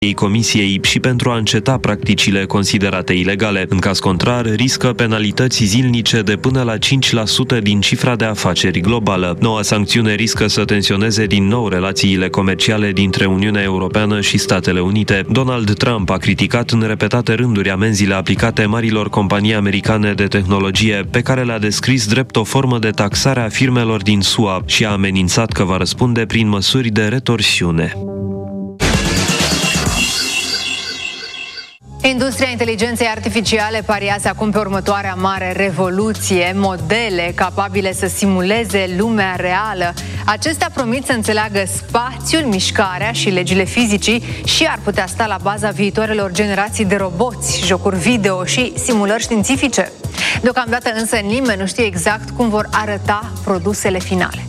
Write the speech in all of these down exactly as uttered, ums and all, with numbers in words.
Comisiei și pentru a înceta practicile considerate ilegale. În caz contrar, riscă penalități zilnice de până la cinci la sută din cifra de afaceri globală. Noua sancțiune riscă să tensioneze din nou relațiile comerciale dintre Uniunea Europeană și Statele Unite. Donald Trump a criticat în repetate rânduri amenziile aplicate marilor companii americane de tehnologie, pe care le-a descris drept o formă de taxare a firmelor din S U A și a amenințat că va răspunde prin măsuri de retorsiune. Industria inteligenței artificiale pariază acum pe următoarea mare revoluție, modele capabile să simuleze lumea reală. Acestea promit să înțeleagă spațiul, mișcarea și legile fizicii și ar putea sta la baza viitoarelor generații de roboți, jocuri video și simulări științifice. Deocamdată însă nimeni nu știe exact cum vor arăta produsele finale.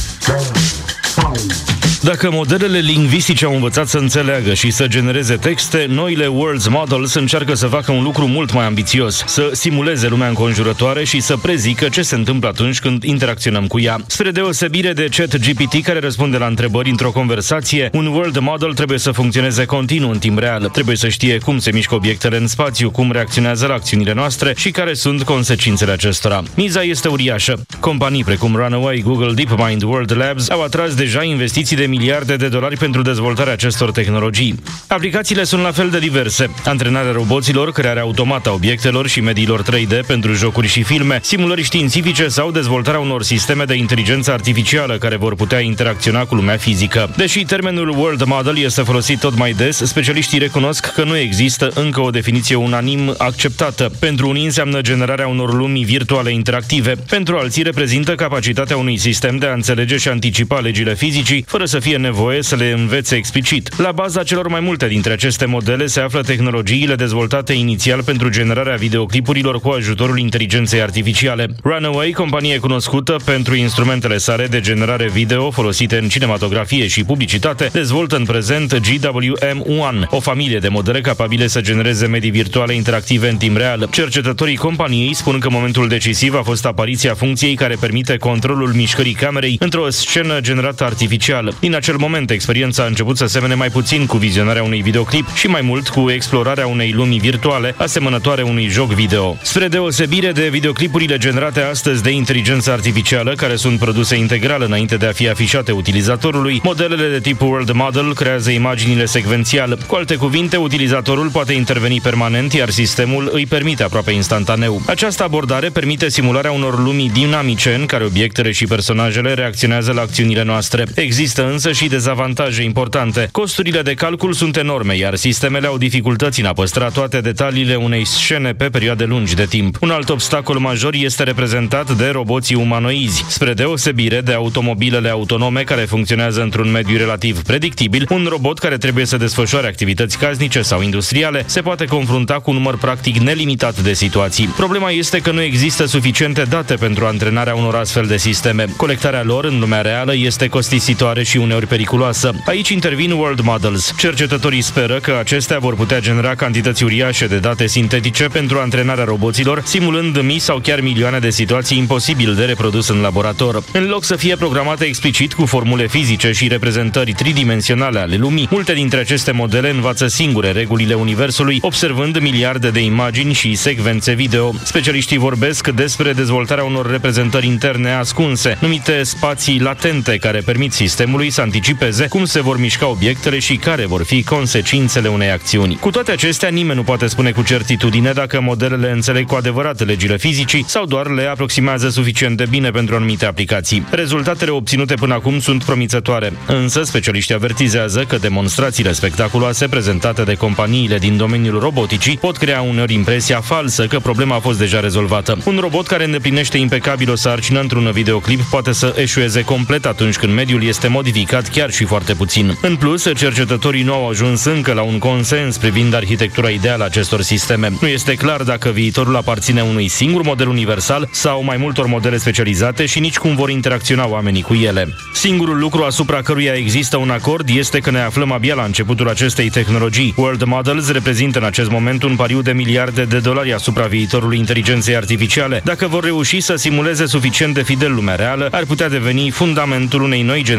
Dacă modelele lingvistice au învățat să înțeleagă și să genereze texte, noile World Models încearcă să facă un lucru mult mai ambițios, să simuleze lumea înconjurătoare și să prezică ce se întâmplă atunci când interacționăm cu ea. Spre deosebire de ChatGPT, care răspunde la întrebări într-o conversație, un World Model trebuie să funcționeze continuu în timp real. Trebuie să știe cum se mișcă obiectele în spațiu, cum reacționează la acțiunile noastre și care sunt consecințele acestora. Miza este uriașă. Companii precum Runway, Google, DeepMind, World Labs au atras deja investiții de miliarde de dolari pentru dezvoltarea acestor tehnologii. Aplicațiile sunt la fel de diverse. Antrenarea roboților, crearea automată a obiectelor și mediilor trei D pentru jocuri și filme, simulări științifice sau dezvoltarea unor sisteme de inteligență artificială care vor putea interacționa cu lumea fizică. Deși termenul World Model este folosit tot mai des, specialiștii recunosc că nu există încă o definiție unanim acceptată. Pentru unii înseamnă generarea unor lumi virtuale interactive. Pentru alții reprezintă capacitatea unui sistem de a înțelege și anticipa legile fizicii, fără să fie nevoie să le învețe explicit. La baza celor mai multe dintre aceste modele se află tehnologiile dezvoltate inițial pentru generarea videoclipurilor cu ajutorul inteligenței artificiale. Runway, companie cunoscută pentru instrumentele sale de generare video folosite în cinematografie și publicitate, dezvoltă în prezent G W M unu, o familie de modele capabile să genereze medii virtuale interactive în timp real. Cercetătorii companiei spun că momentul decisiv a fost apariția funcției care permite controlul mișcării camerei într-o scenă generată artificial. Din acel moment, experiența a început să semene mai puțin cu vizionarea unui videoclip și mai mult cu explorarea unei lumi virtuale asemănătoare unui joc video. Spre deosebire de videoclipurile generate astăzi de inteligență artificială, care sunt produse integral înainte de a fi afișate utilizatorului, modelele de tip World Model creează imaginile secvențial. Cu alte cuvinte, utilizatorul poate interveni permanent, iar sistemul îi permite aproape instantaneu. Această abordare permite simularea unor lumi dinamice în care obiectele și personajele reacționează la acțiunile noastre. Există însă și dezavantaje importante. Costurile de calcul sunt enorme, iar sistemele au dificultăți în a păstra toate detaliile unei scene pe perioade lungi de timp. Un alt obstacol major este reprezentat de roboții umanoizi. Spre deosebire de automobilele autonome care funcționează într-un mediu relativ predictibil, un robot care trebuie să desfășoare activități casnice sau industriale se poate confrunta cu un număr practic nelimitat de situații. Problema este că nu există suficiente date pentru antrenarea unor astfel de sisteme. Colectarea lor în lumea reală este costisitoare și uneori periculoasă. Aici intervin World Models. Cercetătorii speră că acestea vor putea genera cantități uriașe de date sintetice pentru antrenarea roboților, simulând mii sau chiar milioane de situații imposibil de reprodus în laborator. În loc să fie programate explicit cu formule fizice și reprezentări tridimensionale ale lumii, multe dintre aceste modele învață singure regulile universului, observând miliarde de imagini și secvențe video. Specialiștii vorbesc despre dezvoltarea unor reprezentări interne ascunse, numite spații latente, care permit sistemului să anticipeze cum se vor mișca obiectele și care vor fi consecințele unei acțiuni. Cu toate acestea, nimeni nu poate spune cu certitudine dacă modelele înțeleg cu adevărat legile fizicii sau doar le aproximează suficient de bine pentru anumite aplicații. Rezultatele obținute până acum sunt promițătoare, însă specialiștii avertizează că demonstrațiile spectaculoase prezentate de companiile din domeniul roboticii pot crea uneori impresia falsă că problema a fost deja rezolvată. Un robot care îndeplinește impecabil o sarcină într-un videoclip poate să eșueze complet atunci când mediul este modificat chiar și foarte puțin. În plus, cercetătorii nu au ajuns încă la un consens privind arhitectura ideală a acestor sisteme. Nu este clar dacă viitorul aparține unui singur model universal sau mai multor modele specializate și nici cum vor interacționa oamenii cu ele. Singurul lucru asupra căruia există un acord este că ne aflăm abia la începutul acestei tehnologii. World Models reprezintă în acest moment un pariu de miliarde de dolari asupra viitorului inteligenței artificiale. Dacă vor reuși să simuleze suficient de fidel lumea reală, ar putea deveni fundamentul unei noi generații de roboți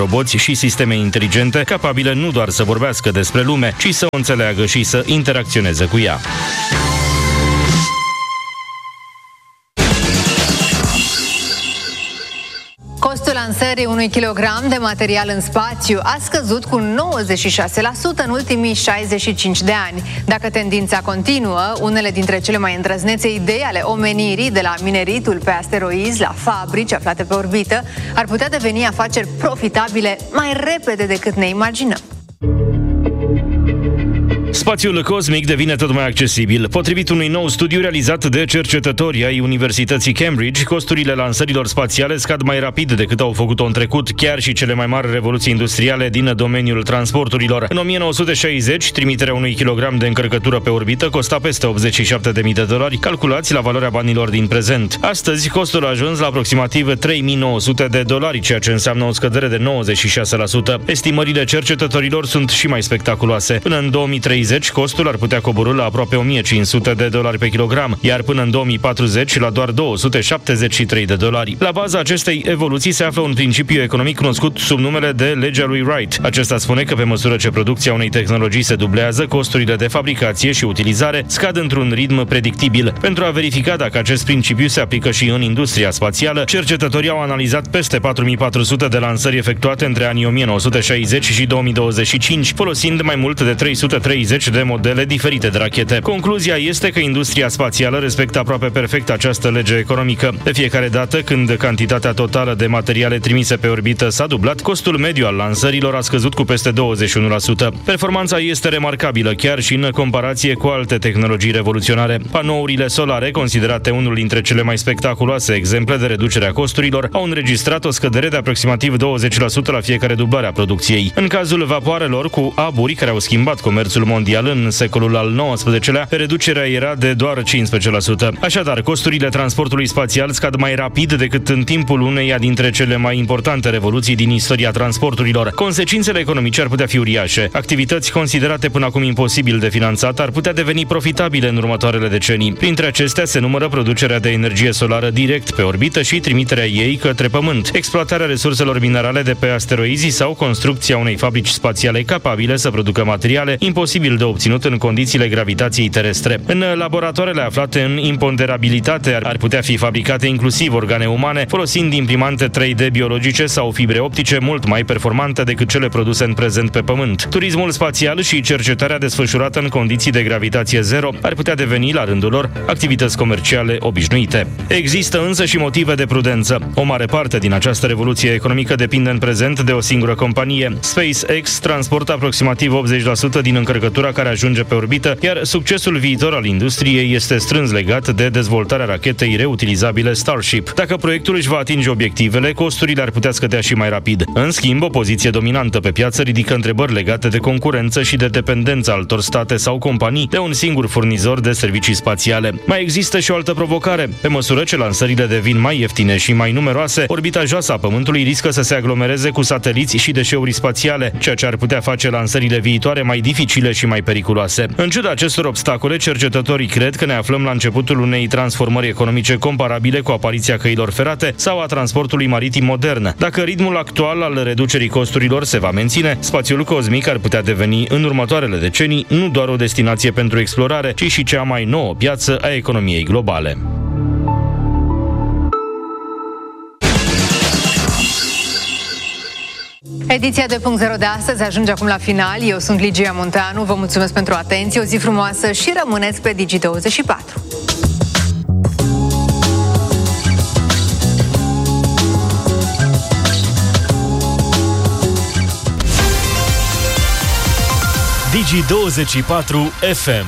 roboți și sisteme inteligente capabile nu doar să vorbească despre lume, ci să o înțeleagă și să interacționeze cu ea. Costul lansării unui kilogram de material în spațiu a scăzut cu nouăzeci și șase la sută în ultimii șaizeci și cinci de ani. Dacă tendința continuă, unele dintre cele mai îndrăznețe idei ale omenirii, de la mineritul pe asteroizi la fabrici aflate pe orbită, ar putea deveni afaceri profitabile mai repede decât ne imaginăm. Spațiul cosmic devine tot mai accesibil. Potrivit unui nou studiu realizat de cercetători ai Universității Cambridge, costurile lansărilor spațiale scad mai rapid decât au făcut-o în trecut, chiar și cele mai mari revoluții industriale din domeniul transporturilor. În o mie nouă sute șaizeci, trimiterea unui kilogram de încărcătură pe orbită costa peste optzeci și șapte de mii de dolari, calculați la valoarea banilor din prezent. Astăzi, costul a ajuns la aproximativ trei mii nouă sute de dolari, ceea ce înseamnă o scădere de nouăzeci și șase la sută. Estimările cercetătorilor sunt și mai spectaculoase. Până în două mii treizeci, costul ar putea coborî la aproape o mie cinci sute de dolari pe kilogram, iar până în două mii patruzeci la doar două sute șaptezeci și trei de dolari. La baza acestei evoluții se află un principiu economic cunoscut sub numele de legea lui Wright. Acesta spune că pe măsură ce producția unei tehnologii se dublează, costurile de fabricație și utilizare scad într-un ritm predictibil. Pentru a verifica dacă acest principiu se aplică și în industria spațială, cercetătorii au analizat peste patru mii patru sute de lansări efectuate între anii o mie nouă sute șaizeci și două mii douăzeci și cinci, folosind mai mult de trei sute treizeci de modele diferite de rachete. Concluzia este că industria spațială respectă aproape perfect această lege economică. De fiecare dată când cantitatea totală de materiale trimise pe orbită s-a dublat, costul mediu al lansărilor a scăzut cu peste douăzeci și unu la sută. Performanța este remarcabilă chiar și în comparație cu alte tehnologii revoluționare. Panourile solare, considerate unul dintre cele mai spectaculoase exemple de reducere a costurilor, au înregistrat o scădere de aproximativ douăzeci la sută la fiecare dublare a producției. În cazul vapoarelor cu aburi, care au schimbat comerțul mondial în secolul al nouăsprezecelea, reducerea era de doar cincisprezece la sută. Așadar, costurile transportului spațial scad mai rapid decât în timpul uneia dintre cele mai importante revoluții din istoria transporturilor. Consecințele economice ar putea fi uriașe. Activități considerate până acum imposibil de finanțat ar putea deveni profitabile în următoarele decenii. Printre acestea se numără producerea de energie solară direct pe orbită și trimiterea ei către Pământ, exploatarea resurselor minerale de pe asteroizi sau construcția unei fabrici spațiale capabile să producă materiale imposibil de obținut în condițiile gravitației terestre. În laboratoarele aflate în imponderabilitate ar putea fi fabricate inclusiv organe umane, folosind imprimante trei D biologice sau fibre optice mult mai performante decât cele produse în prezent pe Pământ. Turismul spațial și cercetarea desfășurată în condiții de gravitație zero ar putea deveni, la rândul lor, activități comerciale obișnuite. Există însă și motive de prudență. O mare parte din această revoluție economică depinde în prezent de o singură companie. SpaceX transportă aproximativ optzeci la sută din încărcătura care ajunge pe orbită, iar succesul viitor al industriei este strâns legat de dezvoltarea rachetei reutilizabile Starship. Dacă proiectul își va atinge obiectivele, costurile ar putea scădea și mai rapid. În schimb, o poziție dominantă pe piață ridică întrebări legate de concurență și de dependența altor state sau companii de un singur furnizor de servicii spațiale. Mai există și o altă provocare. Pe măsură ce lansările devin mai ieftine și mai numeroase, orbita joasă a Pământului riscă să se aglomereze cu sateliți și deșeuri spațiale, ceea ce ar putea face lansările viitoare mai dificile și mai periculoase. În ciuda acestor obstacole, cercetătorii cred că ne aflăm la începutul unei transformări economice comparabile cu apariția căilor ferate sau a transportului maritim modern. Dacă ritmul actual al reducerii costurilor se va menține, spațiul cosmic ar putea deveni în următoarele decenii nu doar o destinație pentru explorare, ci și cea mai nouă piață a economiei globale. Ediția doi punct zero de astăzi ajunge acum la final. Eu sunt Ligia Munteanu, vă mulțumesc pentru atenție, o zi frumoasă și rămâneți pe Digi douăzeci și patru. Digi douăzeci și patru F M.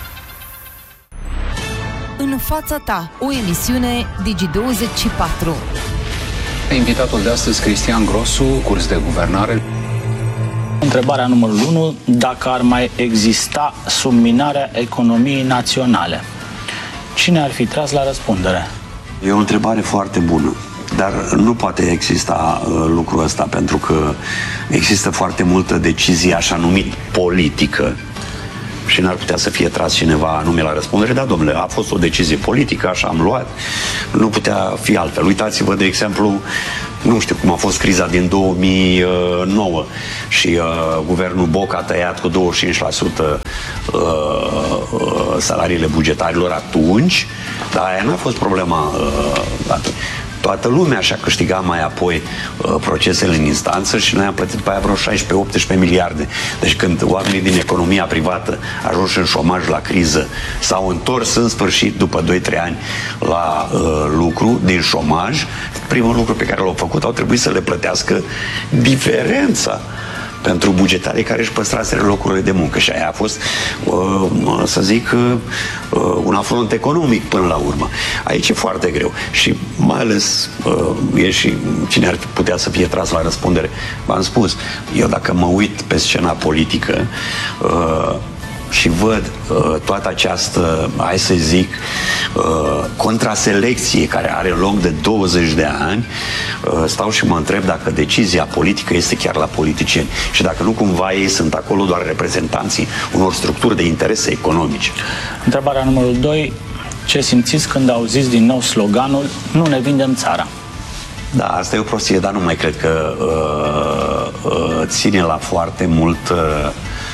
În fața ta, o emisiune Digi douăzeci și patru. Invitatul de astăzi, Cristian Grosu, curs de guvernare. Întrebarea numărul unu, dacă ar mai exista subminarea economiei naționale, cine ar fi tras la răspundere? E o întrebare foarte bună, dar nu poate exista uh, lucrul ăsta, pentru că există foarte multă decizie așa numit politică și n-ar putea să fie tras cineva anume la răspundere. Da, domnule, a fost o decizie politică, așa am luat, nu putea fi altfel. Uitați-vă, de exemplu, nu știu cum a fost criza din două mii nouă și uh, guvernul Boc a tăiat cu douăzeci și cinci la sută uh, uh, salariile bugetarilor atunci, dar aia n-a fost problema uh, toată lumea și-a câștigat mai apoi uh, procesele în instanță și noi am plătit pe aia vreo șaisprezece optsprezece miliarde. Deci când oamenii din economia privată ajunși în șomaj la criză s-au întors în sfârșit după doi trei ani la uh, lucru din șomaj, primul lucru pe care l-au făcut au trebuit să le plătească diferența pentru bugetarii care își păstraseră locurile de muncă. Și aia a fost, uh, să zic, uh, un afront economic până la urmă. Aici e foarte greu. Și mai ales uh, e și cine ar putea să fie tras la răspundere. V-am spus, eu dacă mă uit pe scena politică uh, și văd uh, toată această, hai să zic, uh, contraselecție care are loc de douăzeci de ani, uh, stau și mă întreb dacă decizia politică este chiar la politicieni și dacă nu cumva ei sunt acolo doar reprezentanții unor structuri de interese economice. Întrebarea numărul doi. Ce simțiți când auziți din nou sloganul "Nu ne vindem țara"? Da, asta e o prostie, dar nu mai cred că uh, uh, ține la foarte mult uh,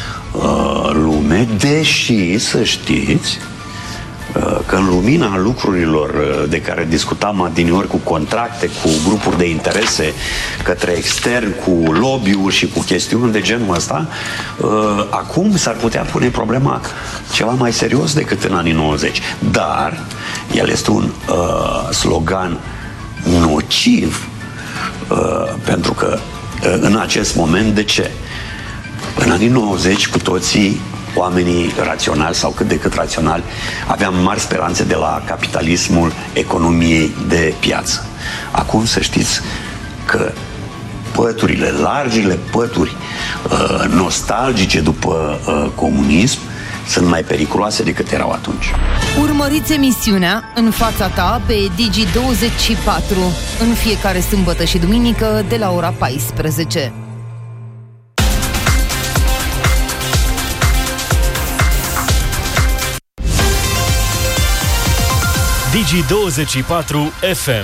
lume, deși să știți că în lumina lucrurilor de care discutam adineori, cu contracte, cu grupuri de interese către extern, cu lobby-uri și cu chestiuni de genul ăsta, acum s-ar putea pune problema ceva mai serios decât în anii nouăzeci. Dar el este un uh, slogan nociv uh, pentru că uh, în acest moment, de ce? În anii nouăzeci, cu toții, oamenii raționali sau cât de cât raționali, aveam mari speranțe de la capitalismul economiei de piață. Acum să știți că păturile, largile pături uh, nostalgice după uh, comunism sunt mai periculoase decât erau atunci. Urmăriți emisiunea În fața ta pe Digi douăzeci și patru în fiecare sâmbătă și duminică de la ora paisprezece. Digi douăzeci și patru F M.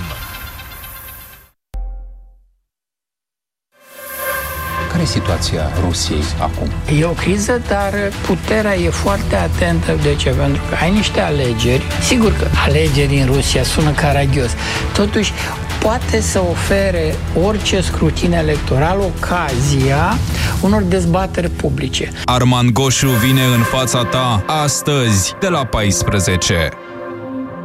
Care e situația Rusiei acum? E o criză, dar puterea e foarte atentă. De ce? Pentru că ai niște alegeri. Sigur că alegeri în Rusia sună caragios. Totuși, poate să ofere orice scrutin electoral ocazia unor dezbateri publice. Arman Goșu vine în fața ta astăzi de la paisprezece.